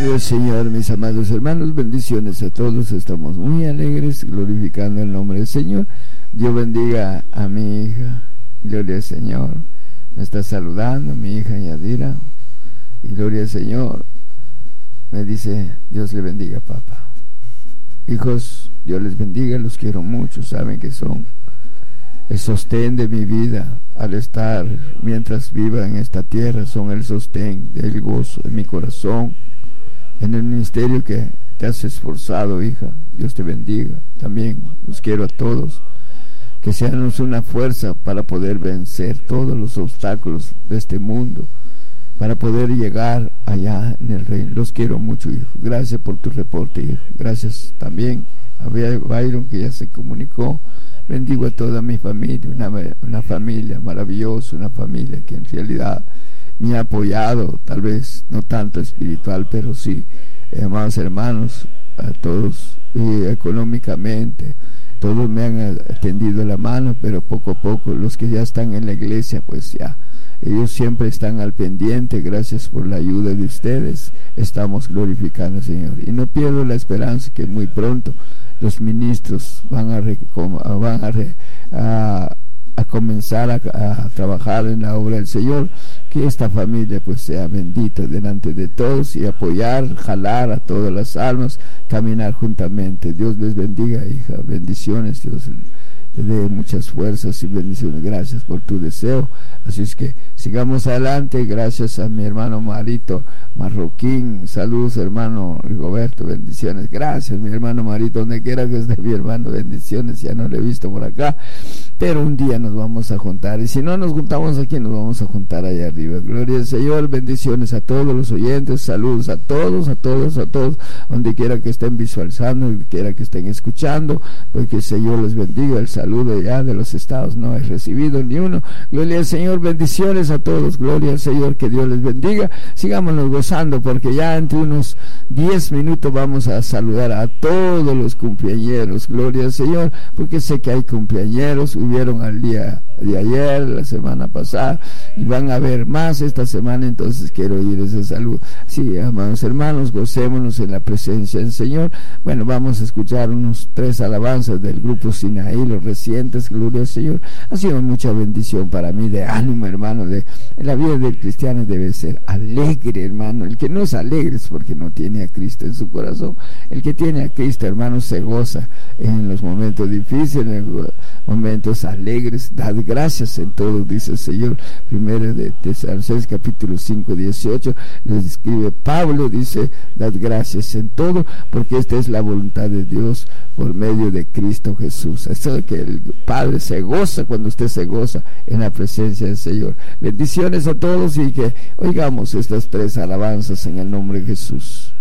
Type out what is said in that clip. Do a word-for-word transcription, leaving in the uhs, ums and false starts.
Gloria al Señor, mis amados hermanos, bendiciones a todos. Estamos muy alegres glorificando el nombre del Señor. Dios bendiga a mi hija, gloria al Señor. Me está saludando mi hija Yadira, y gloria al Señor. Me dice, Dios le bendiga, papá. Hijos, Dios les bendiga, los quiero mucho. Saben que son el sostén de mi vida. Al estar mientras viva en esta tierra, son el sostén del gozo de mi corazón en el ministerio que te has esforzado, hija. Dios te bendiga. También los quiero a todos, que seamos una fuerza para poder vencer todos los obstáculos de este mundo, para poder llegar allá en el reino. Los quiero mucho, hijo. Gracias por tu reporte, hijo. Gracias también a Byron, que ya se comunicó. Bendigo a toda mi familia, una, una familia maravillosa, una familia que en realidad me ha apoyado, tal vez no tanto espiritual, pero sí, amados hermanos, a todos, y económicamente, todos me han tendido la mano, pero poco a poco, los que ya están en la iglesia, pues ya, ellos siempre están al pendiente. Gracias por la ayuda de ustedes, estamos glorificando al Señor, y no pierdo la esperanza que muy pronto los ministros van a, van a, a, a comenzar a, a trabajar en la obra del Señor, que esta familia pues sea bendita delante de todos, y apoyar, jalar a todas las almas, caminar juntamente. Dios les bendiga, hija, bendiciones. Dios le dé muchas fuerzas y bendiciones. Gracias por tu deseo. Así es que sigamos adelante. Gracias a mi hermano Marito Marroquín. Saludos, hermano Rigoberto, bendiciones. Gracias, mi hermano Marito, donde quiera que esté mi hermano, bendiciones. Ya no lo he visto por acá, pero un día nos vamos a juntar, y si no nos juntamos aquí, nos vamos a juntar allá arriba. Gloria al Señor, bendiciones a todos los oyentes, saludos a todos, a todos, a todos, donde quiera que estén visualizando, donde quiera que estén escuchando, porque el Señor les bendiga. El saludo ya de los estados no he recibido ni uno. Gloria al Señor, bendiciones a todos, gloria al Señor, que Dios les bendiga. Sigámonos gozando, porque ya entre unos diez minutos vamos a saludar a todos los cumpleañeros. Gloria al Señor, porque sé que hay cumpleañeros, hubieron al día de ayer, la semana pasada, y van a haber más esta semana. Entonces quiero ir ese saludo. Sí, amados hermanos, gocémonos en la presencia del Señor. Bueno, vamos a escuchar unos tres alabanzas del grupo Sinaí, los recientes. Gloria al Señor. Ha sido mucha bendición para mí, de ánimo, hermano. De la vida del cristiano debe ser alegre, hermano. El que no es alegre es porque no tiene a Cristo en su corazón. El que tiene a Cristo, hermano, se goza en los momentos difíciles, en los momentos alegres. Dad gracias en todo, dice el Señor. Primero de Tesalonicenses capítulo cinco, dieciocho, les escribe Pablo, dice, dad gracias en todo, porque esta es la voluntad de Dios por medio de Cristo Jesús. Eso es que el Padre se goza cuando usted se goza en la presencia del Señor. Bendiciones a todos, y que oigamos estas tres alabanzas en el nombre de Jesús.